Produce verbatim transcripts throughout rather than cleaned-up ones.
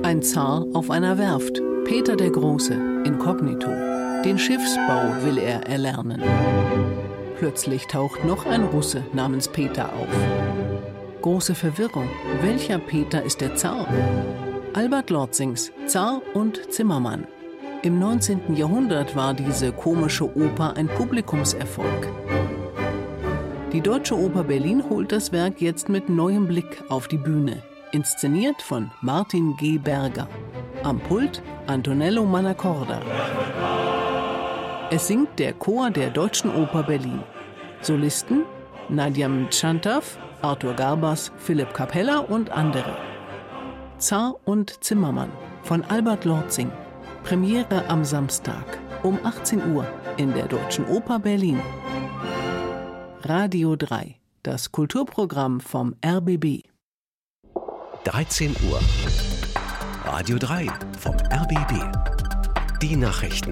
Ein Zar auf einer Werft, Peter der Große, inkognito. Den Schiffsbau will er erlernen. Plötzlich taucht noch ein Russe namens Peter auf. Große Verwirrung. Welcher Peter ist der Zar? Albert Lorzings Zar und Zimmermann. Im neunzehnten Jahrhundert war diese komische Oper ein Publikumserfolg. Die Deutsche Oper Berlin holt das Werk jetzt mit neuem Blick auf die Bühne. Inszeniert von Martin G. Berger. Am Pult Antonello Mannacorda. Es singt der Chor der Deutschen Oper Berlin. Solisten Nadia Mtschantaw, Arthur Garbas, Philipp Capella und andere. Zar und Zimmermann von Albert Lorzing. Premiere am Samstag um achtzehn Uhr in der Deutschen Oper Berlin. Radio drei, das Kulturprogramm vom R B B. dreizehn Uhr. Radio drei vom R B B. Die Nachrichten.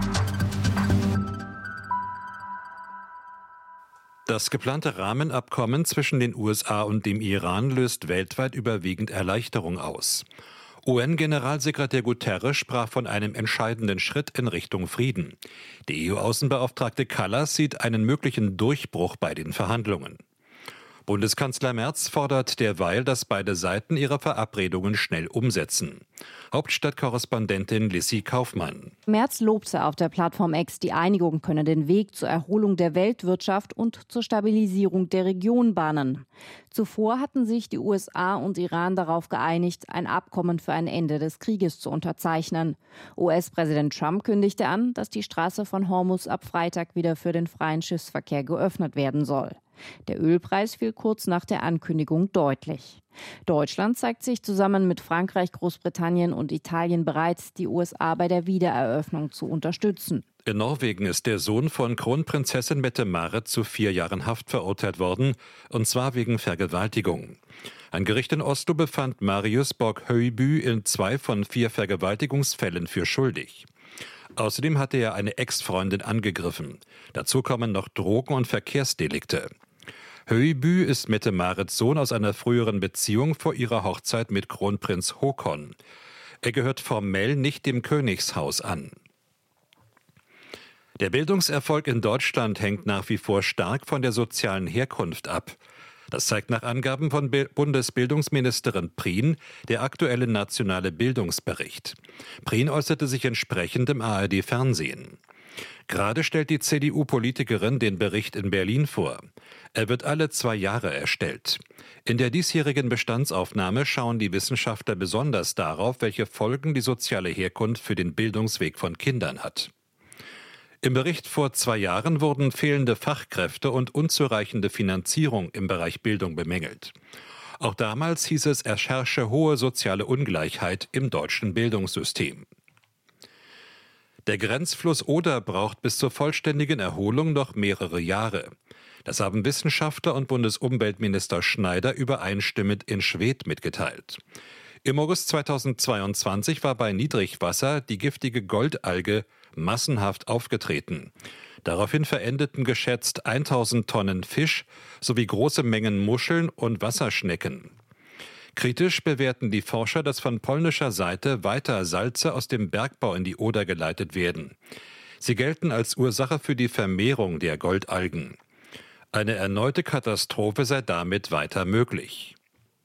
Das geplante Rahmenabkommen zwischen den U S A und dem Iran löst weltweit überwiegend Erleichterung aus. U N-Generalsekretär Guterres sprach von einem entscheidenden Schritt in Richtung Frieden. Die E U-Außenbeauftragte Kallas sieht einen möglichen Durchbruch bei den Verhandlungen. Bundeskanzler Merz fordert derweil, dass beide Seiten ihre Verabredungen schnell umsetzen. Hauptstadtkorrespondentin Lissy Kaufmann. Merz lobte auf der Plattform X, die Einigung könne den Weg zur Erholung der Weltwirtschaft und zur Stabilisierung der Region bahnen. Zuvor hatten sich die U S A und Iran darauf geeinigt, ein Abkommen für ein Ende des Krieges zu unterzeichnen. U S-Präsident Trump kündigte an, dass die Straße von Hormuz ab Freitag wieder für den freien Schiffsverkehr geöffnet werden soll. Der Ölpreis fiel kurz nach der Ankündigung deutlich. Deutschland zeigt sich zusammen mit Frankreich, Großbritannien und Italien bereit, die U S A bei der Wiedereröffnung zu unterstützen. In Norwegen ist der Sohn von Kronprinzessin Mette-Marit zu vier Jahren Haft verurteilt worden, und zwar wegen Vergewaltigung. Ein Gericht in Oslo befand Marius Borg-Høiby in zwei von vier Vergewaltigungsfällen für schuldig. Außerdem hatte er eine Ex-Freundin angegriffen. Dazu kommen noch Drogen- und Verkehrsdelikte. Høiby ist Mette-Marits Sohn aus einer früheren Beziehung vor ihrer Hochzeit mit Kronprinz Håkon. Er gehört formell nicht dem Königshaus an. Der Bildungserfolg in Deutschland hängt nach wie vor stark von der sozialen Herkunft ab. Das zeigt nach Angaben von Bundesbildungsministerin Prien der aktuelle nationale Bildungsbericht. Prien äußerte sich entsprechend im A R D-Fernsehen. Gerade stellt die C D U-Politikerin den Bericht in Berlin vor. Er wird alle zwei Jahre erstellt. In der diesjährigen Bestandsaufnahme schauen die Wissenschaftler besonders darauf, welche Folgen die soziale Herkunft für den Bildungsweg von Kindern hat. Im Bericht vor zwei Jahren wurden fehlende Fachkräfte und unzureichende Finanzierung im Bereich Bildung bemängelt. Auch damals hieß es, es herrsche hohe soziale Ungleichheit im deutschen Bildungssystem. Der Grenzfluss Oder braucht bis zur vollständigen Erholung noch mehrere Jahre. Das haben Wissenschaftler und Bundesumweltminister Schneider übereinstimmend in Schwedt mitgeteilt. Im August zweitausendzweiundzwanzig war bei Niedrigwasser die giftige Goldalge massenhaft aufgetreten. Daraufhin verendeten geschätzt tausend Tonnen Fisch sowie große Mengen Muscheln und Wasserschnecken. Kritisch bewerten die Forscher, dass von polnischer Seite weiter Salze aus dem Bergbau in die Oder geleitet werden. Sie gelten als Ursache für die Vermehrung der Goldalgen. Eine erneute Katastrophe sei damit weiter möglich.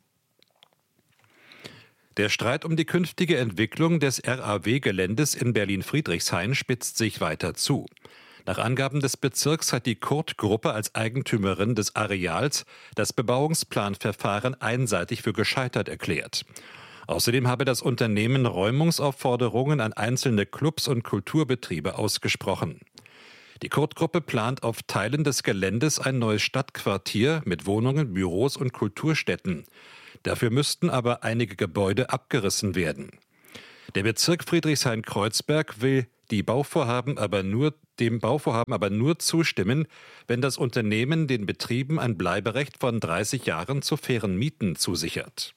Der Streit um die künftige Entwicklung des R A W-Geländes in Berlin-Friedrichshain spitzt sich weiter zu. Nach Angaben des Bezirks hat die Kurt-Gruppe als Eigentümerin des Areals das Bebauungsplanverfahren einseitig für gescheitert erklärt. Außerdem habe das Unternehmen Räumungsaufforderungen an einzelne Clubs und Kulturbetriebe ausgesprochen. Die Kurt-Gruppe plant auf Teilen des Geländes ein neues Stadtquartier mit Wohnungen, Büros und Kulturstätten. Dafür müssten aber einige Gebäude abgerissen werden. Der Bezirk Friedrichshain-Kreuzberg will die Bauvorhaben aber nur, dem Bauvorhaben aber nur zustimmen, wenn das Unternehmen den Betrieben ein Bleiberecht von dreißig Jahren zu fairen Mieten zusichert.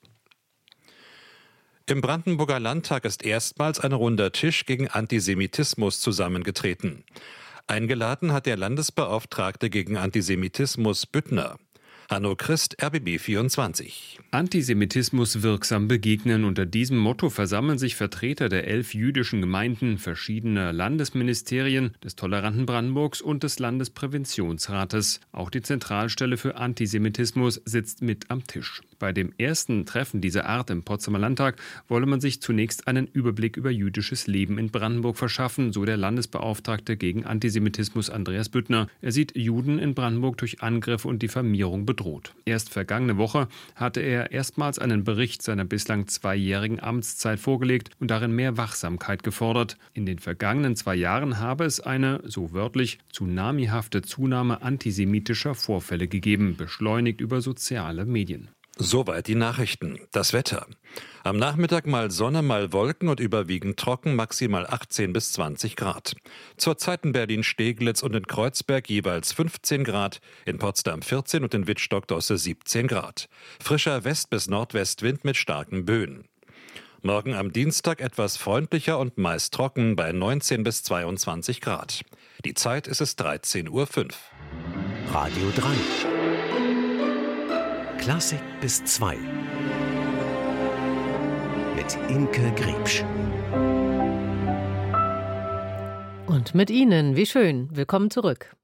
Im Brandenburger Landtag ist erstmals ein runder Tisch gegen Antisemitismus zusammengetreten. Eingeladen hat der Landesbeauftragte gegen Antisemitismus Büttner. Hanno Christ, R B B vierundzwanzig. Antisemitismus wirksam begegnen. Unter diesem Motto versammeln sich Vertreter der elf jüdischen Gemeinden, verschiedener Landesministerien, des toleranten Brandenburgs und des Landespräventionsrates. Auch die Zentralstelle für Antisemitismus sitzt mit am Tisch. Bei dem ersten Treffen dieser Art im Potsdamer Landtag wolle man sich zunächst einen Überblick über jüdisches Leben in Brandenburg verschaffen, so der Landesbeauftragte gegen Antisemitismus Andreas Büttner. Er sieht Juden in Brandenburg durch Angriffe und Diffamierung bedroht. Erst vergangene Woche hatte er erstmals einen Bericht seiner bislang zweijährigen Amtszeit vorgelegt und darin mehr Wachsamkeit gefordert. In den vergangenen zwei Jahren habe es eine, so wörtlich, tsunamihafte Zunahme antisemitischer Vorfälle gegeben, beschleunigt über soziale Medien. Soweit die Nachrichten. Das Wetter. Am Nachmittag mal Sonne, mal Wolken und überwiegend trocken, maximal achtzehn bis zwanzig Grad. Zurzeit in Berlin-Steglitz und in Kreuzberg jeweils fünfzehn Grad, in Potsdam vierzehn und in Wittstock-Dosse siebzehn Grad. Frischer West- bis Nordwestwind mit starken Böen. Morgen am Dienstag etwas freundlicher und meist trocken bei neunzehn bis zweiundzwanzig Grad. Die Zeit ist es dreizehn Uhr fünf. Radio drei. Klassik bis zwei. Mit Imke Griebsch. Und mit Ihnen, wie schön. Willkommen zurück.